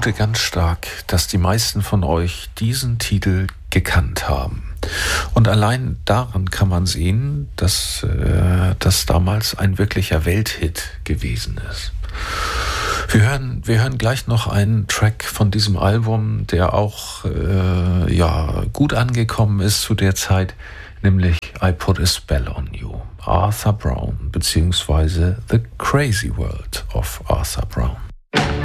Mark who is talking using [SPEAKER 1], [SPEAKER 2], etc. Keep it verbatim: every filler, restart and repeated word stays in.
[SPEAKER 1] vermute ganz stark, dass die meisten von euch diesen Titel gekannt haben. Und allein daran kann man sehen, dass äh, das damals ein wirklicher Welthit gewesen ist. Wir hören, wir hören gleich noch einen Track von diesem Album, der auch äh, ja, gut angekommen ist zu der Zeit, nämlich I Put a Spell on You, Arthur Brown, beziehungsweise The Crazy World of Arthur Brown.